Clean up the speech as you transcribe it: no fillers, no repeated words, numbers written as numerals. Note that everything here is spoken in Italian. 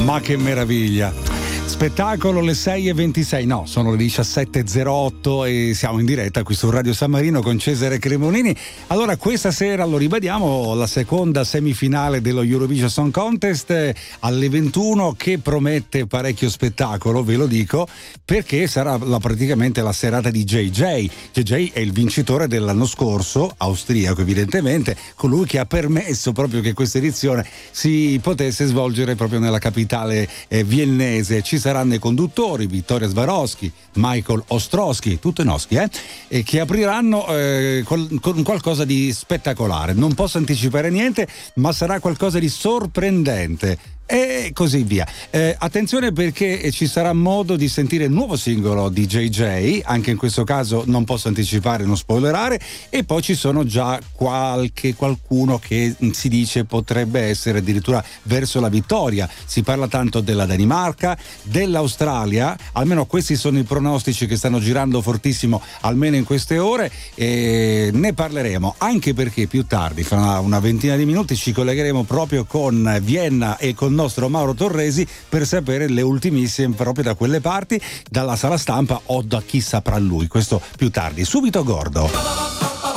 Ma che meraviglia! Spettacolo le 6:26, no, sono le 17:08 e siamo in diretta qui su Radio San Marino con Cesare Cremonini. Allora, questa sera, lo ribadiamo, la seconda semifinale dello Eurovision Song Contest alle 21, che promette parecchio spettacolo, ve lo dico, perché sarà praticamente la serata di JJ. JJ è il vincitore dell'anno scorso, austriaco evidentemente, colui che ha permesso proprio che questa edizione si potesse svolgere proprio nella capitale viennese. Ci saranno i conduttori Vittoria Swarovski, Michael Ostrowski, tutto i nostri, e che apriranno con qualcosa di spettacolare. Non posso anticipare niente, ma sarà qualcosa di sorprendente. E così via. Attenzione, perché ci sarà modo di sentire il nuovo singolo di JJ, anche in questo caso non posso anticipare, non spoilerare, e poi ci sono già qualcuno che si dice potrebbe essere addirittura verso la vittoria. Si parla tanto della Danimarca, dell'Australia, almeno questi sono i pronostici che stanno girando fortissimo almeno in queste ore, e ne parleremo, anche perché più tardi, fra una ventina di minuti, ci collegheremo proprio con Vienna e con il nostro Mauro Torresi per sapere le ultimissime proprio da quelle parti, dalla sala stampa o da chi saprà lui. Questo più tardi. Subito Gordo.